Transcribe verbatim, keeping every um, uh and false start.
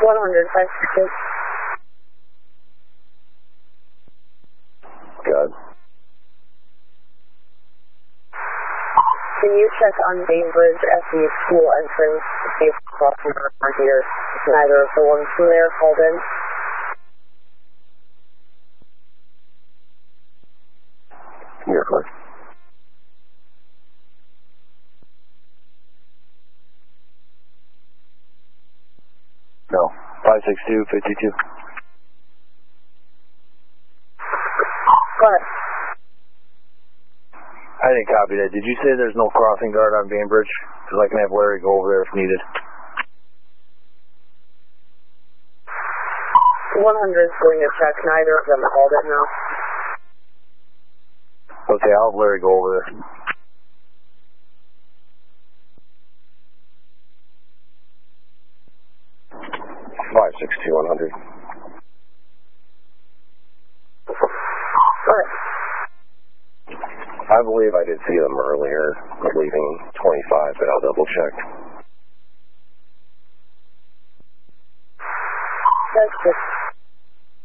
one hundred, five six two. Good. Can you check on Bainbridge at the school entrance to see if crossing are here? Neither of the ones from there called in. You're correct. No. five six two, fifty-two. Go ahead. I didn't copy that. Did you say there's no crossing guard on Bainbridge? Because I can have Larry go over there if needed. one hundred is going to check. Neither of them called it now. Okay, I'll have Larry go over there. five six two, one hundred. Go ahead. I believe I did see them earlier, leaving twenty-five, but I'll double check. That's good.